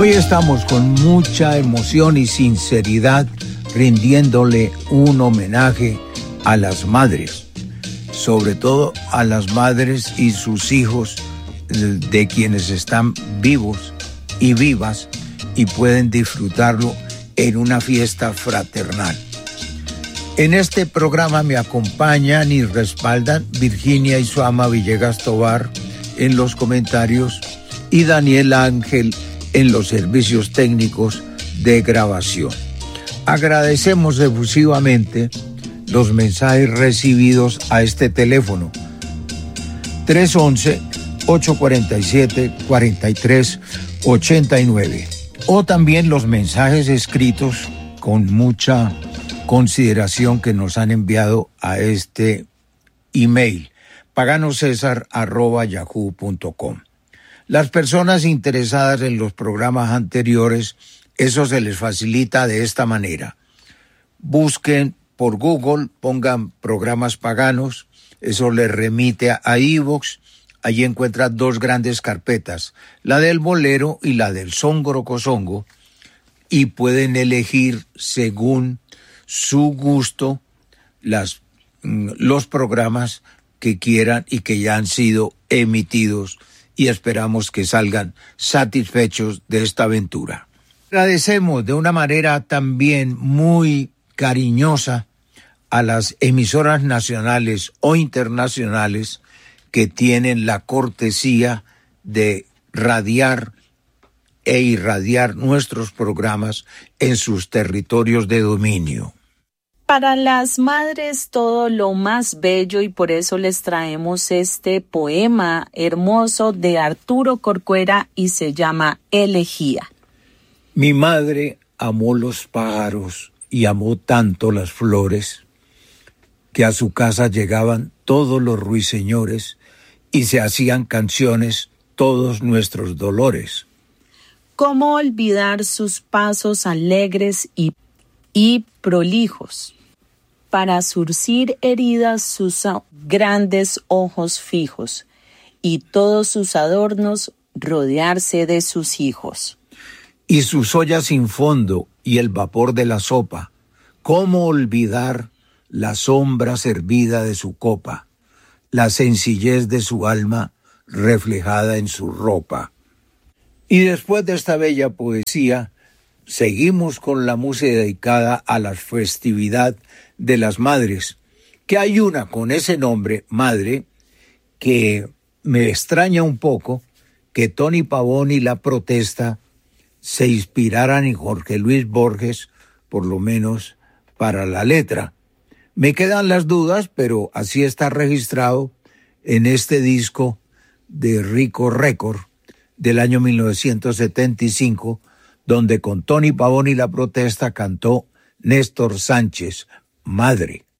Hoy estamos con mucha emoción y sinceridad rindiéndole un homenaje a las madres, sobre todo a las madres y sus hijos de quienes están vivos y vivas y pueden disfrutarlo en una fiesta fraternal. En este programa me acompañan y respaldan Virginia Isuama Villegas Tovar en los comentarios y Daniel Ángel en los servicios técnicos de grabación. Agradecemos efusivamente los mensajes recibidos a este teléfono 311-847-4389 o también los mensajes escritos con mucha consideración que nos han enviado a este email paganosesar@yahoo.com. Las personas interesadas en los programas anteriores, eso se les facilita de esta manera. Busquen por Google, pongan programas paganos, eso les remite a iVoox. Allí encuentran dos grandes carpetas, la del bolero y la del songo, y pueden elegir según su gusto los programas que quieran y que ya han sido emitidos, y esperamos que salgan satisfechos de esta aventura. Agradecemos de una manera también muy cariñosa a las emisoras nacionales o internacionales que tienen la cortesía de radiar e irradiar nuestros programas en sus territorios de dominio. Para las madres todo lo más bello, y por eso les traemos este poema hermoso de Arturo Corcuera y se llama Elegía. Mi madre amó los pájaros y amó tanto las flores, que a su casa llegaban todos los ruiseñores y se hacían canciones todos nuestros dolores. ¿Cómo olvidar sus pasos alegres y prolijos? Para zurcir heridas sus grandes ojos fijos, y todos sus adornos rodearse de sus hijos. Y sus ollas sin fondo y el vapor de la sopa, ¿cómo olvidar la sombra servida de su copa, la sencillez de su alma reflejada en su ropa? Y después de esta bella poesía, seguimos con la música dedicada a la festividad de las madres, que hay una con ese nombre, Madre, que me extraña un poco que Tony Pavón y La Protesta se inspiraran en Jorge Luis Borges, por lo menos para la letra. Me quedan las dudas, pero así está registrado en este disco de Rico Record del año 1975, donde con Tony Pavón y La Protesta cantó Néstor Sánchez, Madre.